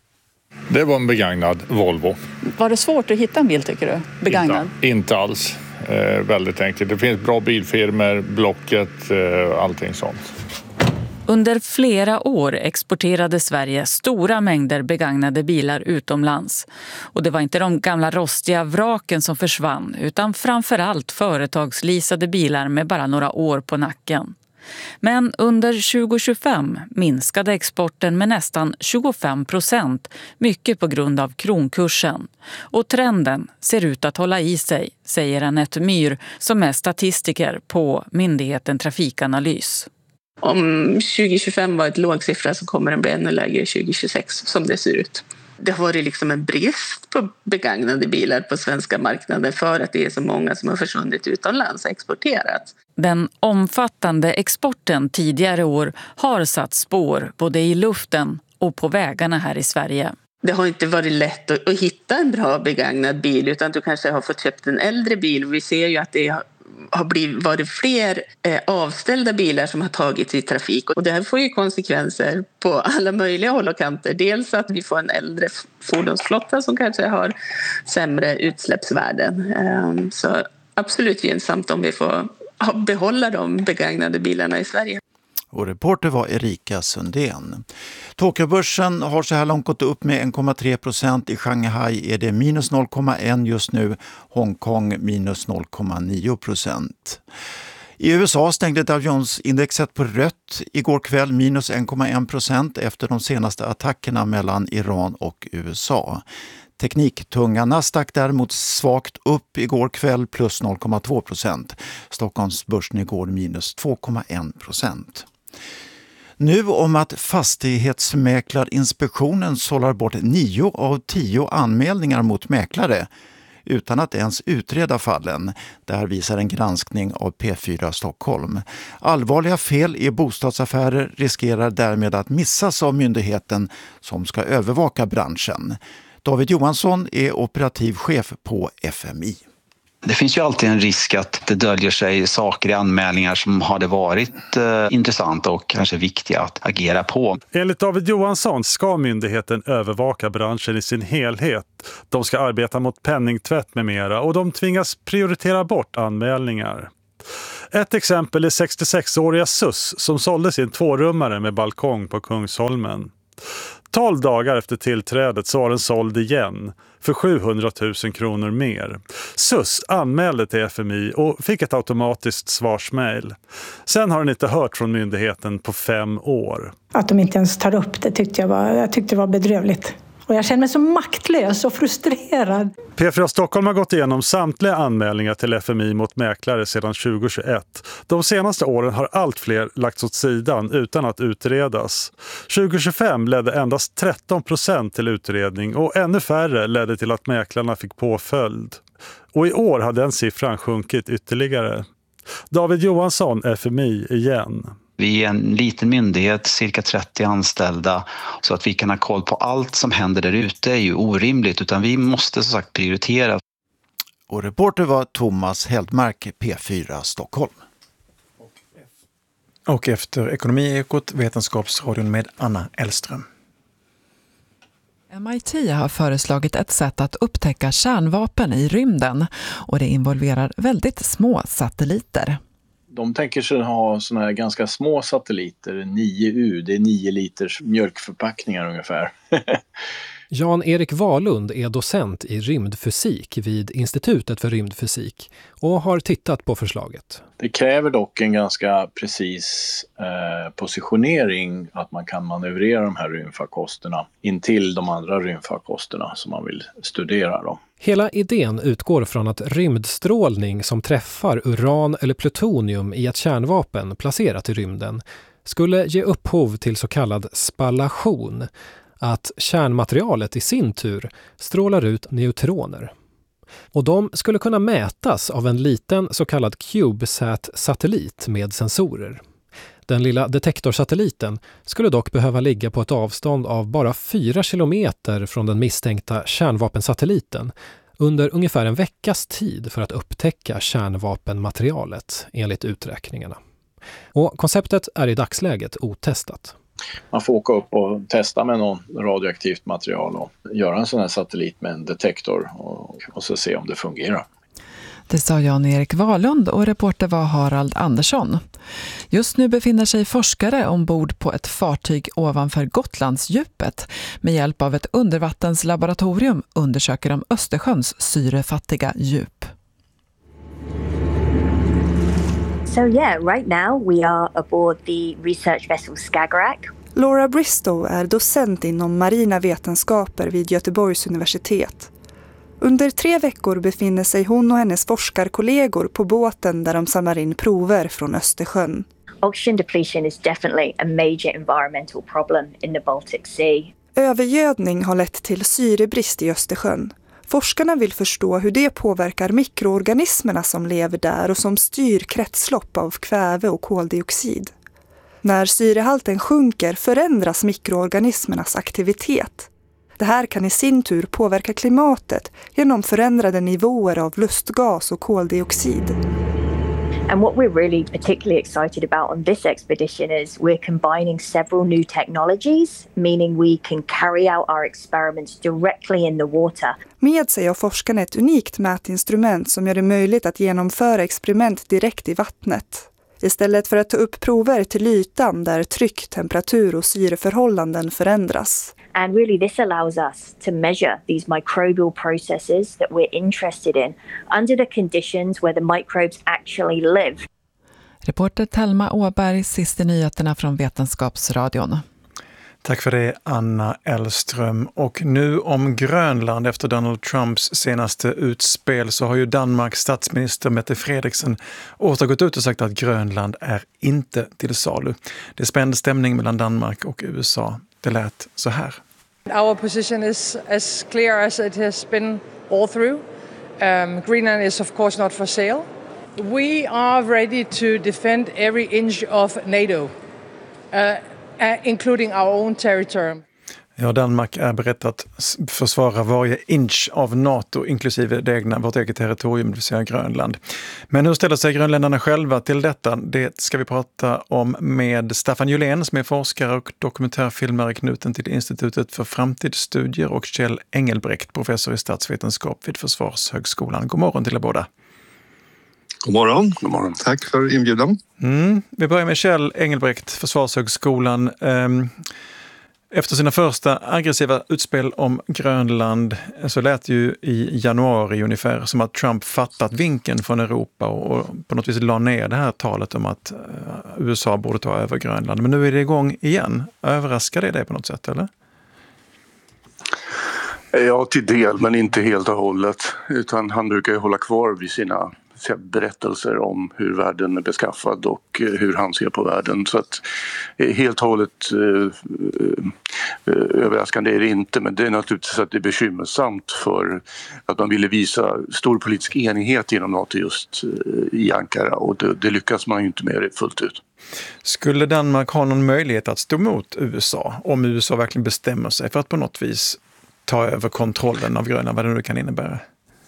Det var en begagnad Volvo. Var det svårt att hitta en bil tycker du? Begagnad? Inte alls. Väldigt enkelt. Det finns bra bilfirmor, Blocket, allting sånt. Under flera år exporterade Sverige stora mängder begagnade bilar utomlands. Och det var inte de gamla rostiga vraken som försvann utan framförallt företagsleasade bilar med bara några år på nacken. Men under 2025 minskade exporten med nästan 25%, mycket på grund av kronkursen. Och trenden ser ut att hålla i sig, säger Anette Myhr som är statistiker på myndigheten Trafikanalys. Om 2025 var ett låg siffra så kommer den bli ännu lägre 2026 som det ser ut. Det har varit liksom en brist på begagnade bilar på svenska marknaden för att det är så många som har försvunnit utomlands och exporterat. Den omfattande exporten tidigare år har satt spår både i luften och på vägarna här i Sverige. Det har inte varit lätt att hitta en bra begagnad bil utan du kanske har fått köpt en äldre bil. Vi ser ju att det har varit fler avställda bilar som har tagits i trafik. Och det här får ju konsekvenser på alla möjliga håll och kanter. Dels att vi får en äldre fordonsflotta som kanske har sämre utsläppsvärden. Så absolut gynnsamt om vi får behålla de begagnade bilarna i Sverige. Och reporter var Erika Sundén. Tokyobörsen har så här långt gått upp med 1,3%. I Shanghai är det minus 0,1 just nu. Hongkong minus 0,9%. I USA stängde Dow Jones-indexet på rött igår kväll, minus 1,1% efter de senaste attackerna mellan Iran och USA. Tekniktunga Nasdaq däremot svagt upp igår kväll, plus 0,2%. Stockholmsbörsen igår minus 2,1%. Nu om att Fastighetsmäklarinspektionen sållar bort 9 av 10 anmälningar mot mäklare utan att ens utreda fallen. Där visar en granskning av P4 Stockholm. Allvarliga fel i bostadsaffärer riskerar därmed att missas av myndigheten som ska övervaka branschen. David Johansson är operativ chef på FMI. Det finns ju alltid en risk att det döljer sig saker i anmälningar som hade varit intressanta och kanske viktiga att agera på. Enligt David Johansson ska myndigheten övervaka branschen i sin helhet. De ska arbeta mot penningtvätt med mera och de tvingas prioritera bort anmälningar. Ett exempel är 66-åriga Sus som sålde sin 2-rummare med balkong på Kungsholmen. 12 dagar efter tillträdet så var den såld igen för 700 000 kronor mer. SUS anmälde till FMI och fick ett automatiskt svarsmail. Sen har den inte hört från myndigheten på 5 år. Att de inte ens tar upp det tyckte jag var bedrövligt. Och jag känner mig så maktlös och frustrerad. P4 Stockholm har gått igenom samtliga anmälningar till FMI mot mäklare sedan 2021. De senaste åren har allt fler lagts åt sidan utan att utredas. 2025 ledde endast 13% till utredning och ännu färre ledde till att mäklarna fick påföljd. Och i år har den siffran sjunkit ytterligare. David Johansson, FMI igen. Vi är en liten myndighet, cirka 30 anställda, så att vi kan ha koll på allt som händer där ute är ju orimligt, utan vi måste som sagt prioritera. Och reporter var Thomas Heldmark, P4 Stockholm. Och efter Ekonomiekot, Vetenskapsradion med Anna Elström. MIT har föreslagit ett sätt att upptäcka kärnvapen i rymden och det involverar väldigt små satelliter. De tänker sig ha såna här ganska små satelliter, 9U, det är 9 liters mjölkförpackningar ungefär. Jan-Erik Wahlund är docent i rymdfysik vid Institutet för rymdfysik och har tittat på förslaget. Det kräver dock en ganska precis positionering, att man kan manövrera de här rymdfarkosterna intill de andra rymdfarkosterna som man vill studera då. Hela idén utgår från att rymdstrålning som träffar uran eller plutonium i ett kärnvapen placerat i rymden skulle ge upphov till så kallad spallation, att kärnmaterialet i sin tur strålar ut neutroner. Och de skulle kunna mätas av en liten så kallad CubeSat-satellit med sensorer. Den lilla detektorsatelliten skulle dock behöva ligga på ett avstånd av bara 4 kilometer från den misstänkta kärnvapensatelliten under ungefär en veckas tid för att upptäcka kärnvapenmaterialet enligt uträkningarna. Och konceptet är i dagsläget otestat. Man får åka upp och testa med någon radioaktivt material och göra en sån här satellit med en detektor och så se om det fungerar. Det sa Jan-Erik Wahlund och reporter var Harald Andersson. Just nu befinner sig forskare ombord på ett fartyg ovanför Gotlandsdjupet. Med hjälp av ett undervattenslaboratorium undersöker de Östersjöns syrefattiga djup. So yeah, right now we are aboard the research vessel Skagerrak. Laura Bristow är docent inom marina vetenskaper vid Göteborgs universitet. Under 3 veckor befinner sig hon och hennes forskarkollegor på båten där de samlar in prover från Östersjön. Oxygen depletion is definitely a major environmental problem in the Baltic Sea. Övergödning har lett till syrebrist i Östersjön. Forskarna vill förstå hur det påverkar mikroorganismerna som lever där och som styr kretslopp av kväve och koldioxid. När syrehalten sjunker förändras mikroorganismernas aktivitet. Det här kan i sin tur påverka klimatet genom förändrade nivåer av lustgas och koldioxid. And what we're really particularly excited about on this expedition is we're combining several new technologies, meaning we can carry out our experiments directly in the water. Med sig har forskarna ett unikt mätinstrument som gör det möjligt att genomföra experiment direkt i vattnet. Istället för att ta upp prover till ytan där tryck, temperatur och syreförhållanden förändras. And really this allows us to measure these microbial processes that we're interested in under the conditions where the microbes actually live. Reporter Telma Åberg, sist i nyheterna från Vetenskapsradion. Tack för det, Anna Elström. Och nu om Grönland. Efter Donald Trumps senaste utspel så har ju Danmarks statsminister Mette Frederiksen åter gått ut och sagt att Grönland är inte till salu. Det är spänd stämning mellan Danmark och USA. Det lät så här. Our position is as clear as it has been all through. Greenland is of course not for sale. We are ready to defend every inch of NATO. Including our own territory. Ja, Danmark är berett att försvara varje inch av NATO, inklusive vårt eget territorium, det vill säga Grönland. Men hur ställer sig grönländarna själva till detta? Det ska vi prata om med Staffan Julén som är forskare och dokumentärfilmare knuten till Institutet för framtidsstudier och Kjell Engelbrekt, professor i statsvetenskap vid Försvarshögskolan. God morgon till er båda. God morgon. God morgon. Tack för inbjudan. Vi börjar med Kjell Engelbrekt, Försvarshögskolan. Efter sina första aggressiva utspel om Grönland så lät ju i januari ungefär som att Trump fattat vinkeln från Europa och på något vis la ner det här talet om att USA borde ta över Grönland. Men nu är det igång igen. Överraskar det på något sätt, eller? Ja, till del, men inte helt och hållet. Utan han brukar ju hålla kvar vid sina berättelser om hur världen är beskaffad och hur han ser på världen. Så att helt och hållet överraskande är det inte, men det är naturligtvis att det är bekymmersamt för att man ville visa stor politisk enighet inom NATO just i Ankara, och det lyckas man ju inte med det fullt ut. Skulle Danmark ha någon möjlighet att stå mot USA om USA verkligen bestämmer sig för att på något vis ta över kontrollen av Grönland, vad det nu kan innebära?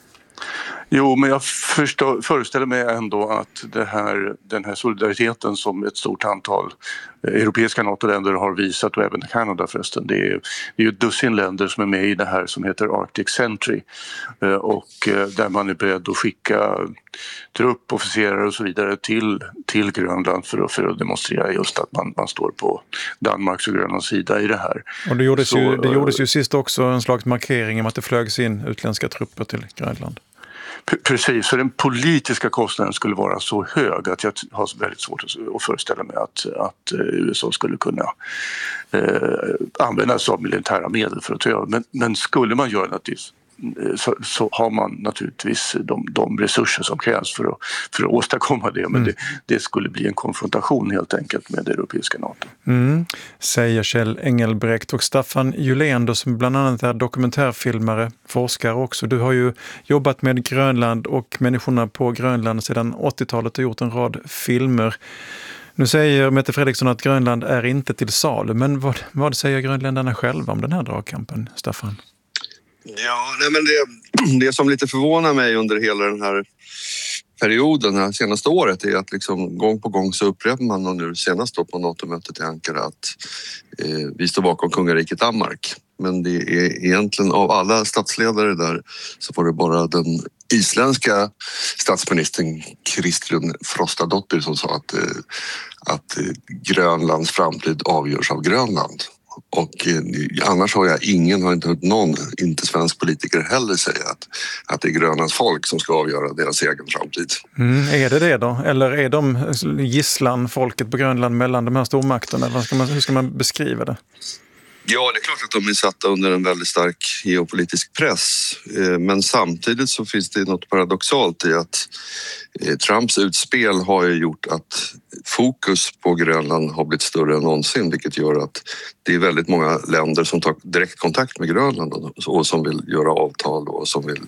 Jo, men jag föreställer mig ändå att den här solidariteten som ett stort antal europeiska NATO-länder har visat, och även Kanada förresten, det är ju ett dussin länder som är med i det här som heter Arctic Sentry, och där man är beredd att skicka trupp, officerare och så vidare till Grönland för att demonstrera just att man står på Danmarks och Grönlands sida i det här. Och det gjordes ju sist också en slags markering om att det flögs in utländska trupper till Grönland. Precis, så den politiska kostnaden skulle vara så hög att jag har väldigt svårt att föreställa mig att USA skulle kunna använda sig av militära medel för att ta över. Men skulle man göra det så har man naturligtvis de resurser som krävs för att åstadkomma det. Men det skulle bli en konfrontation helt enkelt med det europeiska NATO. Säger Kjell Engelbrekt. Och Staffan Julén då, som bland annat är dokumentärfilmare, forskare också. Du har ju jobbat med Grönland och människorna på Grönland sedan 80-talet och gjort en rad filmer. Nu säger Mette Frederiksen att Grönland är inte till salu, men vad säger grönländarna själva om den här dragkampen, Staffan? Ja, men det som lite förvånar mig under hela den här perioden, det här senaste året, är att liksom gång på gång så upprepar man, och nu senast då på NATO-mötet i Ankara, att vi står bakom kungariket Danmark. Men det är egentligen av alla statsledare där så var det bara den isländska statsministern Kristrún Frostadóttir som sa att Grönlands framtid avgörs av Grönland. Och annars har inte hört någon, inte svensk politiker heller, säga att det är Grönlands folk som ska avgöra deras egen framtid. Är det då? Eller är de gisslan, folket på Grönland, mellan de här stormakterna? Hur ska man beskriva det? Ja, det är klart att de är satta under en väldigt stark geopolitisk press. Men samtidigt så finns det något paradoxalt i att Trumps utspel har ju gjort att fokus på Grönland har blivit större än någonsin, vilket gör att det är väldigt många länder som tar direkt kontakt med Grönland och som vill göra avtal och som vill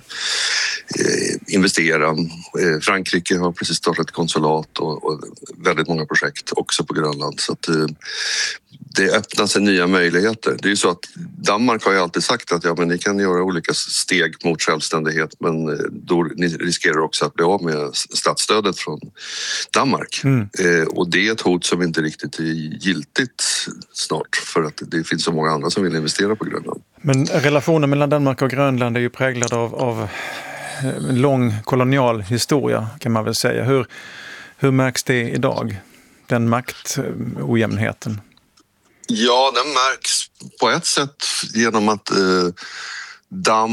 investera. Frankrike har precis startat ett konsulat och väldigt många projekt också på Grönland, så att det öppnar sig nya möjligheter. Det är ju så att Danmark har ju alltid sagt att men ni kan göra olika steg mot självständighet, men då ni riskerar också att bli av med statsstödet från Danmark. Och det är ett hot som inte riktigt är giltigt snart, för att det finns så många andra som vill investera på Grönland. Men relationen mellan Danmark och Grönland är ju präglad av en lång kolonial historia, kan man väl säga. Hur märks det idag, den maktojämnheten? Ja, den märks på ett sätt genom att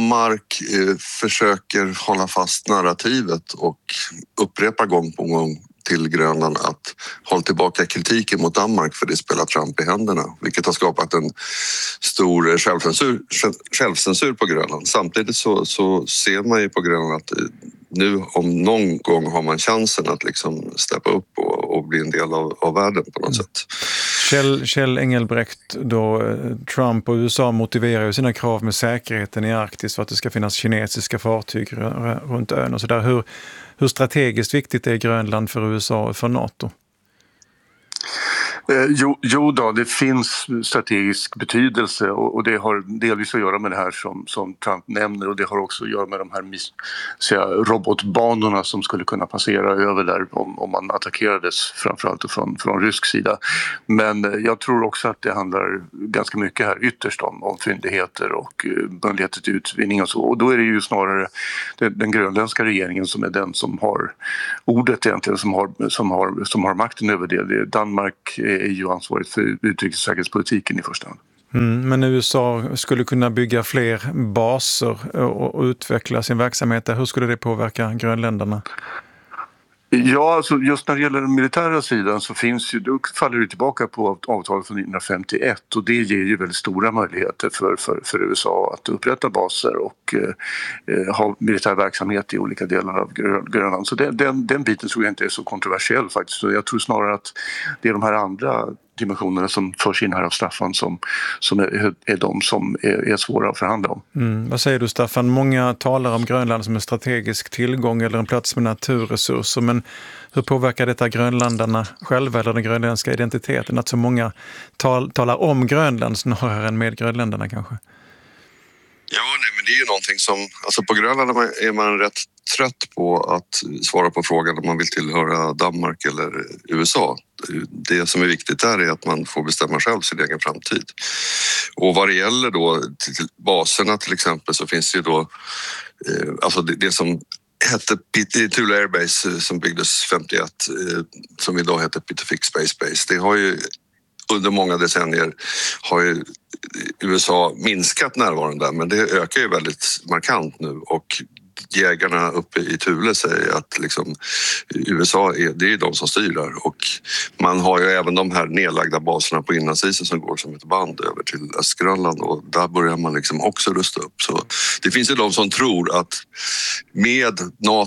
Danmark försöker hålla fast narrativet och upprepar gång på gång till Grönland att hålla tillbaka kritiken mot Danmark för det spelar Trump i händerna, vilket har skapat en stor självcensur på Grönland. Samtidigt så ser man ju på Grönland att nu om någon gång har man chansen att liksom steppa upp och bli en del av världen på något sätt. Kjell Engelbrekt, då Trump och USA motiverar ju sina krav med säkerheten i Arktis för att det ska finnas kinesiska fartyg runt ön och sådär. Hur strategiskt viktigt är Grönland för USA och för NATO? Jo då, det finns strategisk betydelse och det har delvis att göra med det här som Trump nämner, och det har också att göra med de här robotbanorna som skulle kunna passera över där om man attackerades, framförallt från rysk sida. Men jag tror också att det handlar ganska mycket här ytterst om fyndigheter och möjligheter till utvinning och så. Och då är det ju snarare den grönländska regeringen som är den som har ordet egentligen, som har makten över det. Danmark är ju ansvarigt för utrikes- och säkerhetspolitiken i första hand. Men USA skulle kunna bygga fler baser och utveckla sin verksamhet där. Hur skulle det påverka grönländerna? Ja, alltså just när det gäller den militära sidan så då faller det tillbaka på avtalet från 1951, och det ger ju väldigt stora möjligheter för USA att upprätta baser och ha militär verksamhet i olika delar av Grönland. Så den biten tror jag inte är så kontroversiell faktiskt. Så jag tror snarare att det är de här andra dimensionerna som förs in här av Staffan som är de som är svåra att förhandla om. Vad säger du, Staffan? Många talar om Grönland som en strategisk tillgång eller en plats med naturresurser, men hur påverkar detta grönländarna själva eller den grönländska identiteten? Att så många talar om Grönland snarare än med grönländarna kanske? Ja, men det är ju någonting som, alltså på Grönland är man rätt trött på att svara på frågan om man vill tillhöra Danmark eller USA. Det som är viktigt där är att man får bestämma själv sin egen framtid. Och vad det gäller då till baserna till exempel, så finns det ju då alltså det som hette Thule Airbase som byggdes 51, som idag heter Pitofik Space Base. Det har ju under många decennier har ju USA minskat närvaron där, men det ökar ju väldigt markant nu, och jägarna uppe i Thule säger att liksom USA det är de som styr där, och man har ju även de här nedlagda baserna på inlandsisen som går som ett band över till Östgrönland, och där börjar man liksom också rusta upp. Så det finns ju de som tror att med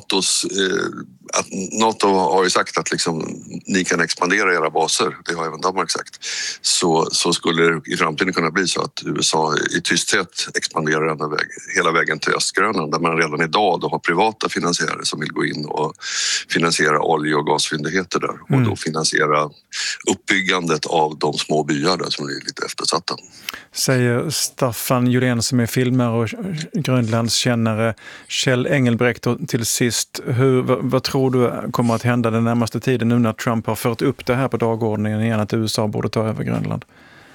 att NATO har ju sagt att liksom, ni kan expandera era baser, det har även Danmark sagt, så skulle det i framtiden kunna bli så att USA i tysthet expanderar hela vägen till Östgrönland, där man redan idag då har privata finansiärer som vill gå in och finansiera olje- och gasfyndigheter där och då finansiera uppbyggandet av de små byar där som är lite eftersatta. Säger Staffan Julén som är filmare och grönlandskännare. Kjell Engelbrekt, till sist, vad tror du kommer att hända den närmaste tiden nu när Trump har fört upp det här på dagordningen igen, att USA borde ta över Grönland?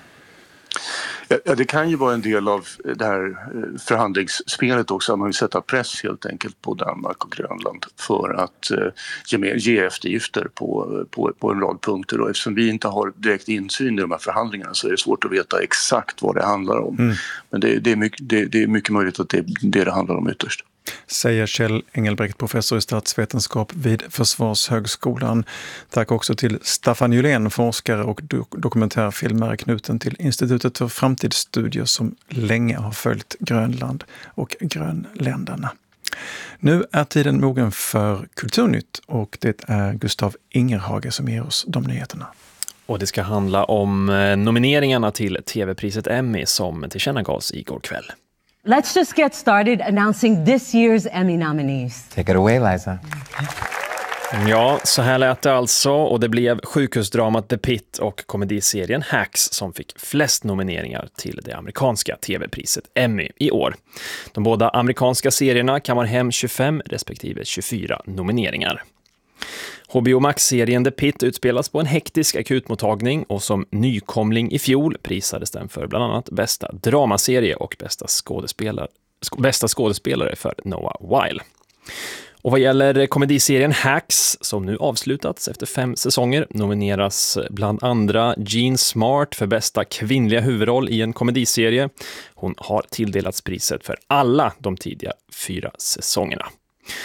Ja, det kan ju vara en del av det här förhandlingsspelet också, att man vill sätta press helt enkelt på Danmark och Grönland för att ge eftergifter på en rad punkter. Och eftersom vi inte har direkt insyn i de här förhandlingarna så är det svårt att veta exakt vad det handlar om. Men det är mycket möjligt att det handlar om ytterst. Säger Kjell Engelbrekt, professor i statsvetenskap vid Försvarshögskolan. Tack också till Staffan Julén, forskare och dokumentärfilmare knuten till Institutet för framtidsstudier som länge har följt Grönland och grönländarna. Nu är tiden mogen för Kulturnytt, och det är Gustav Ingerhage som ger oss de nyheterna. Och det ska handla om nomineringarna till TV-priset Emmy som tillkännagavs igår kväll. Let's just get started announcing this year's Emmy nominees. Take it away, Liza. Ja, så här lät det alltså, och det blev sjukhusdramat The Pit och komediserien Hacks som fick flest nomineringar till det amerikanska tv-priset Emmy i år. De båda amerikanska serierna kammar hem 25 respektive 24 nomineringar. HBO Max-serien The Pit utspelas på en hektisk akutmottagning, och som nykomling i fjol prisades den för bland annat bästa dramaserie och bästa skådespelare för Noah Wyle. Och vad gäller komediserien Hacks, som nu avslutats efter 5 säsonger, nomineras bland andra Jean Smart för bästa kvinnliga huvudroll i en komediserie. Hon har tilldelats priset för alla de tidiga 4 säsongerna.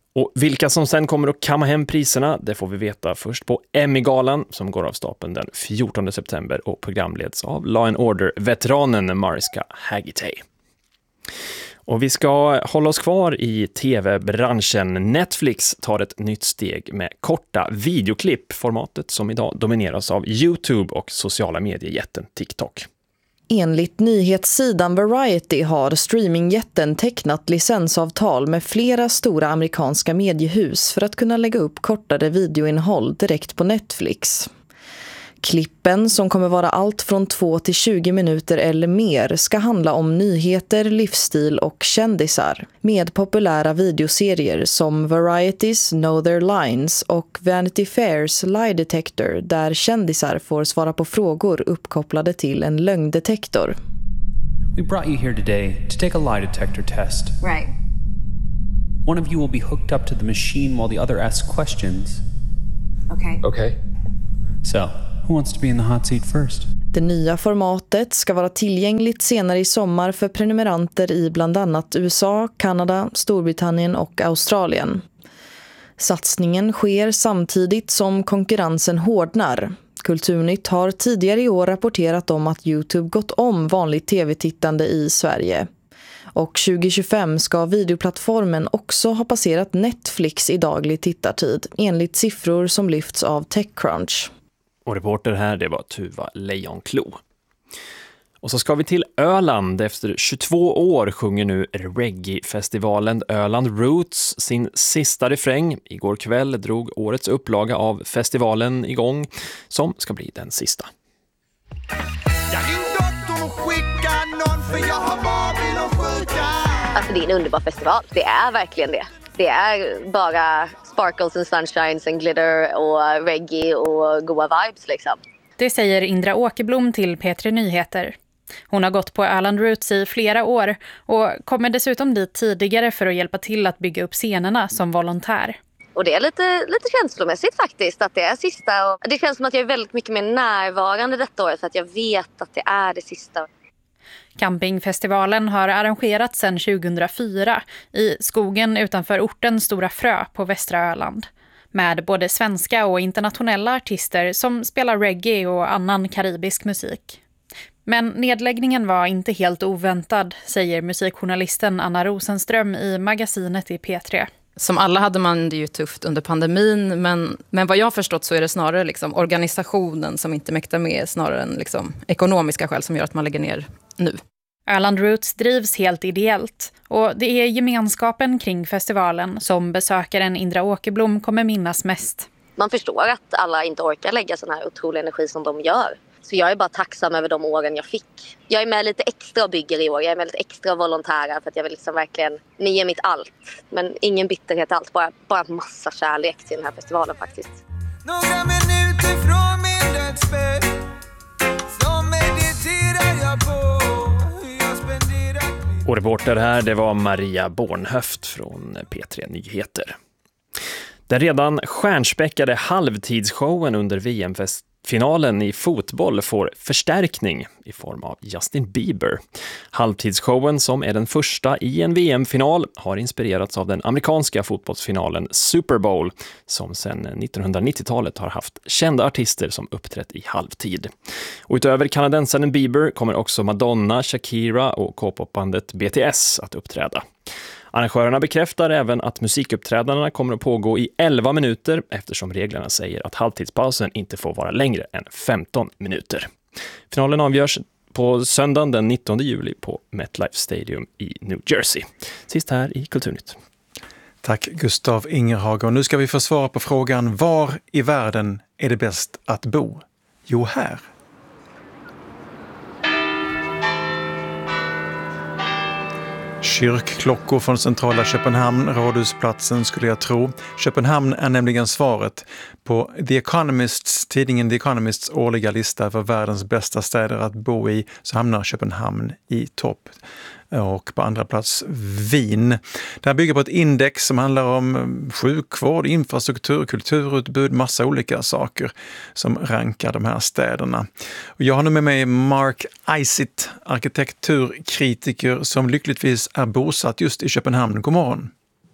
Och vilka som sen kommer att kamma hem priserna, det får vi veta först på Emmy-galan som går av stapeln den 14 september och programleds av Law & Order-veteranen Mariska Hargitay. Och vi ska hålla oss kvar i tv-branschen. Netflix tar ett nytt steg med korta videoklipp, formatet som idag domineras av YouTube och sociala mediejätten TikTok. Enligt nyhetssidan Variety har streamingjätten tecknat licensavtal med flera stora amerikanska mediehus för att kunna lägga upp kortare videoinnehåll direkt på Netflix. Klippen, som kommer vara allt från 2 till 20 minuter eller mer, ska handla om nyheter, livsstil och kändisar med populära videoserier som Variety's Know Their Lines och Vanity Fairs Lie Detector, där kändisar får svara på frågor uppkopplade till en lögndetektor. We brought you here today to take a lie detector test. Right. One of you will be hooked up to the machine while the other asks questions. Okay. So, who wants to be in the hot seat first? Det nya formatet ska vara tillgängligt senare i sommar för prenumeranter i bland annat USA, Kanada, Storbritannien och Australien. Satsningen sker samtidigt som konkurrensen hårdnar. Kulturnytt har tidigare i år rapporterat om att YouTube gått om vanligt tv-tittande i Sverige. Och 2025 ska videoplattformen också ha passerat Netflix i daglig tittartid, enligt siffror som lyfts av TechCrunch. Och reporter här, det var Tuva Lejonklo. Och så ska vi till Öland. Efter 22 år sjunger nu reggae-festivalen Öland Roots sin sista refräng. Igår kväll drog årets upplaga av festivalen igång, som ska bli den sista. Alltså det är en underbar festival, det är verkligen det. Det är bara sparkles and sunshines and glitter och reggae och goa vibes liksom. Det säger Indra Åkerblom till P3 Nyheter. Hon har gått på Öland Roots i flera år och kommer dessutom dit tidigare för att hjälpa till att bygga upp scenerna som volontär. Och det är lite känslomässigt faktiskt att det är sista. Och det känns som att jag är väldigt mycket mer närvarande detta år för att jag vet att det är det sista. Campingfestivalen har arrangerats sedan 2004 i skogen utanför orten Stora Frö på västra Öland. Med både svenska och internationella artister som spelar reggae och annan karibisk musik. Men nedläggningen var inte helt oväntad, säger musikjournalisten Anna Rosenström i magasinet i P3. Som alla hade man det ju tufft under pandemin, men vad jag har förstått så är det snarare liksom organisationen som inte mäktar med, snarare än liksom ekonomiska skäl som gör att man lägger ner nu. Öland Roots drivs helt ideellt och det är gemenskapen kring festivalen som besökaren Indra Åkerblom kommer minnas mest. Man förstår att alla inte orkar lägga sån här otrolig energi som de gör. Så jag är bara tacksam över de åren jag fick. Jag är med lite extra och bygger i år. Jag är med lite extra volontärer för att jag vill liksom verkligen ge mitt allt. Men ingen bitterhet allt, bara massa kärlek till den här festivalen faktiskt. Några minuter från min dödsbädd så mediterar jag på hur jag spenderar. Och reporter här, det var Maria Bornhöft från P3 Nyheter. Den redan stjärnspäckade halvtidsshowen under VM-finalen i fotboll får förstärkning i form av Justin Bieber. Halvtidsshowen, som är den första i en VM-final, har inspirerats av den amerikanska fotbollsfinalen Super Bowl, som sedan 1990-talet har haft kända artister som uppträtt i halvtid. Och utöver kanadensaren Bieber kommer också Madonna, Shakira och K-popbandet BTS att uppträda. Arrangörerna bekräftar även att musikuppträdandena kommer att pågå i 11 minuter eftersom reglerna säger att halvtidspausen inte får vara längre än 15 minuter. Finalen avgörs på söndagen den 19 juli på MetLife Stadium i New Jersey. Sist här i Kulturnytt. Tack Gustav Ingerhag. Och nu ska vi få svara på frågan: var i världen är det bäst att bo? Jo, här. Kyrkklockor från centrala Köpenhamn, Rådhusplatsen skulle jag tro. Köpenhamn är nämligen svaret. På tidningen The Economists årliga lista över världens bästa städer att bo i så hamnar Köpenhamn i topp. Och på andra plats Wien. Det här bygger på ett index som handlar om sjukvård, infrastruktur, kulturutbud, massa olika saker som rankar de här städerna. Och jag har nu med mig Mark Isitt, arkitekturkritiker som lyckligtvis är bosatt just i Köpenhamn. God morgon.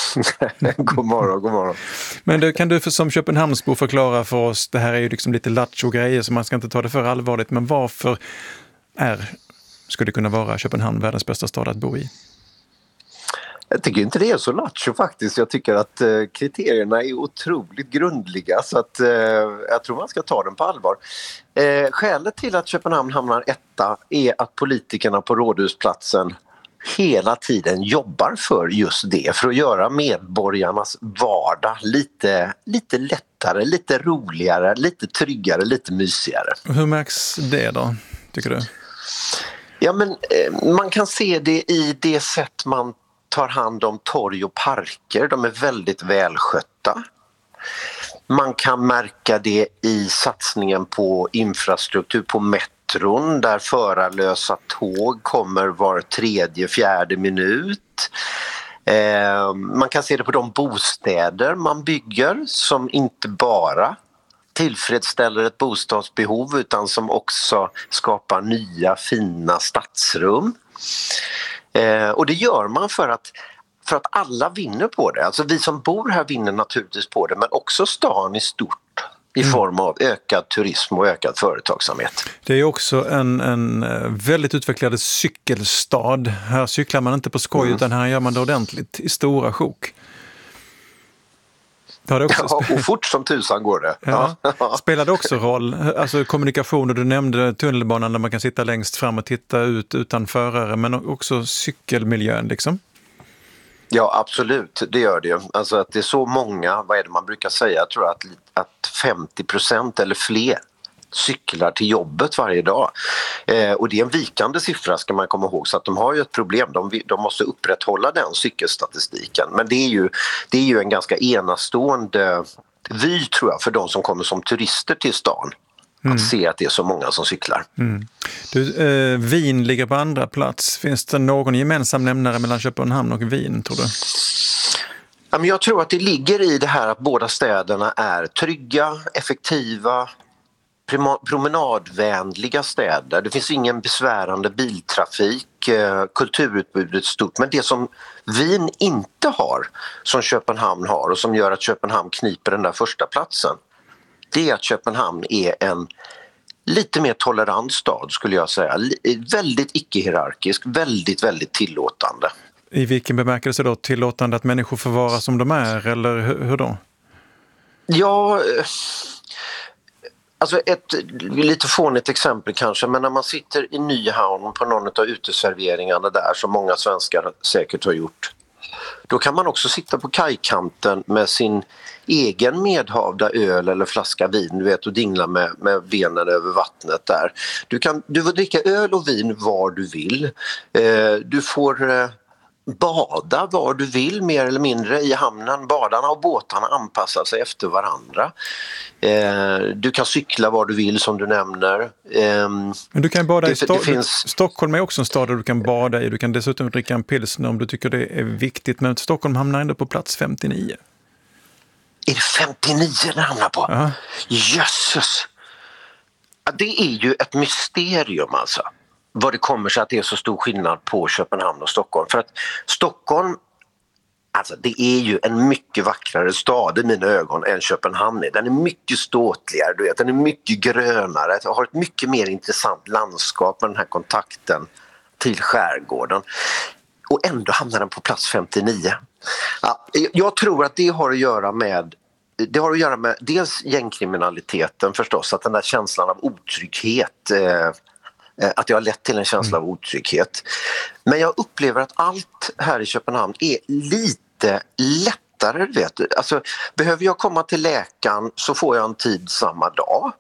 God morgon. Men kan du som Köpenhamnsbo förklara för oss, det här är ju liksom lite lattjo-grejer så man ska inte ta det för allvarligt, men varför skulle det kunna vara Köpenhamn världens bästa stad att bo i? Jag tycker inte det är så lattjo faktiskt. Jag tycker att kriterierna är otroligt grundliga så att jag tror man ska ta den på allvar. Skälet till att Köpenhamn hamnar etta är att politikerna på Rådhusplatsen hela tiden jobbar för just det, för att göra medborgarnas vardag lite lättare, lite roligare, lite tryggare, lite mysigare. Hur märks det då, tycker du? Ja, men man kan se det i det sätt man tar hand om torg och parker. De är väldigt välskötta. Man kan märka det i satsningen på infrastruktur, på metron där förarlösa tåg kommer var 3-4 minut. Man kan se det på de bostäder man bygger som inte bara tillfredsställer ett bostadsbehov utan som också skapar nya fina stadsrum. Och det gör man för att alla vinner på det. Alltså vi som bor här vinner naturligtvis på det, men också stan i stort i form av ökad turism och ökad företagsamhet. Det är också en väldigt utvecklad cykelstad. Här cyklar man inte på skoj utan här gör man det ordentligt i stora sjok. Och fort som tusan går det. Ja. Spelar det också roll? Alltså kommunikationer, du nämnde tunnelbanan där man kan sitta längst fram och titta ut utan förare, men också cykelmiljön liksom? Ja, absolut, det gör det. Alltså att det är så många, vad är det man brukar säga, jag tror att 50% eller fler cyklar till jobbet varje dag. Och det är en vikande siffra ska man komma ihåg, så att de har ju ett problem. De måste upprätthålla den cykelstatistiken. Men det är ju en ganska enastående vy tror jag för de som kommer som turister till stan. Att se att det är så många som cyklar. Du, Wien ligger på andra plats. Finns det någon gemensam nämnare mellan Köpenhamn och Wien tror du? Ja, men jag tror att det ligger i det här att båda städerna är trygga, effektiva, promenadvänliga städer. Det finns ingen besvärande biltrafik, kulturutbudet stort. Men det som Wien inte har, som Köpenhamn har och som gör att Köpenhamn kniper den där första platsen, det är att Köpenhamn är en lite mer tolerant stad skulle jag säga. Väldigt icke-hierarkisk, väldigt, väldigt tillåtande. I vilken bemärkelse då? Tillåtande att människor får vara som de är eller hur då? Ja, alltså ett lite fånigt exempel kanske, men när man sitter i Nyhavn på någon av uteserveringarna där som många svenskar säkert har gjort, då kan man också sitta på kajkanten med sin egen medhavda öl eller flaska vin, du vet, och dingla med benen över vattnet där. Du får dricka öl och vin var du vill. Du får bada var du vill mer eller mindre i hamnen. Badarna och båtarna anpassar sig efter varandra. Du kan cykla var du vill som du nämner. Men du kan bada Stockholm är också en stad där du kan bada i. Du kan dessutom dricka en pilsner om du tycker det är viktigt. Men Stockholm hamnar ändå på plats 59. Är det 59 den hamnar på? Ja. Jösses! Ja, det är ju ett mysterium alltså. Vad det kommer sig att det är så stor skillnad på Köpenhamn och Stockholm. För att Stockholm, alltså det är ju en mycket vackrare stad i mina ögon än Köpenhamn är. Den är mycket ståtligare, du vet. Den är mycket grönare. Den har ett mycket mer intressant landskap med den här kontakten till skärgården. Och ändå hamnar den på plats 59. Ja, jag tror att det har att göra med dels gängkriminaliteten förstås, att den där känslan av otrygghet, att det har lett till en känsla av otrygghet. Men jag upplever att allt här i Köpenhamn är lite lättare, vet du. Alltså, behöver jag komma till läkaren så får jag en tid samma dag.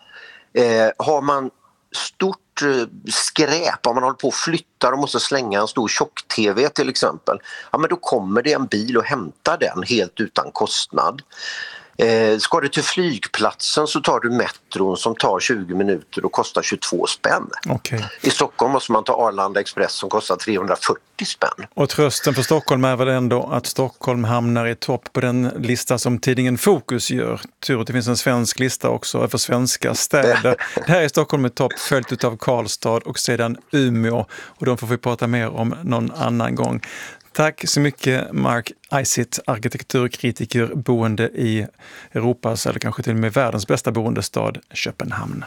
Har man stort skräp, om man håller på att flytta och måste slänga en stor tjock-tv till exempel, ja, men då kommer det en bil och hämtar den helt utan kostnad. Ska du till flygplatsen så tar du metron som tar 20 minuter och kostar 22 spänn. Okay. I Stockholm måste man ta Arlanda Express som kostar 340 spänn. Och trösten för Stockholm är väl ändå att Stockholm hamnar i topp på den lista som tidningen Fokus gör. Tur att det finns en svensk lista också för svenska städer. Det här är Stockholm i topp, följt av Karlstad och sedan Umeå. Och de får vi prata mer om någon annan gång. Tack så mycket Mark Isitt, arkitekturkritiker boende i Europas eller kanske till och med världens bästa boendestad, Köpenhamn.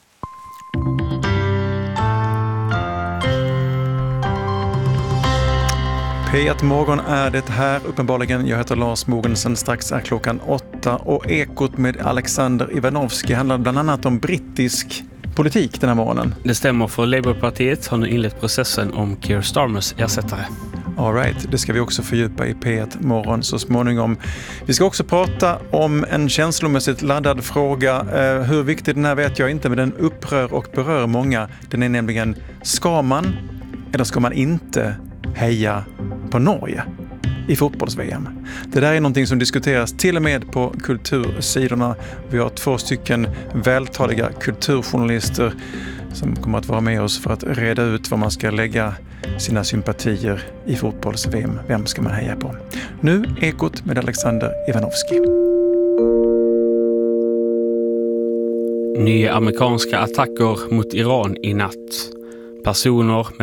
P1 Morgon är det här, uppenbarligen. Jag heter Lars Mogensen, strax är klockan 8 och Ekot med Alexander Ivanovski handlar bland annat om brittisk politik den här morgonen. Det stämmer, för Labourpartiet har nu inlett processen om Keir Starmers ersättare. All right, det ska vi också fördjupa i P1 Morgon så småningom. Vi ska också prata om en känslomässigt laddad fråga. Hur viktig den är vet jag inte, men den upprör och berör många. Den är nämligen, ska man eller ska man inte heja på Norge i fotbolls-VM? Det där är någonting som diskuteras till och med på kultursidorna. Vi har 2 stycken vältaliga kulturjournalister som kommer att vara med oss för att reda ut vad man ska lägga sina sympatier i fotbolls-VM. Vem ska man heja på? Nu Ekot med Alexander Ivanovski. Nya amerikanska attacker mot Iran i natt. Personer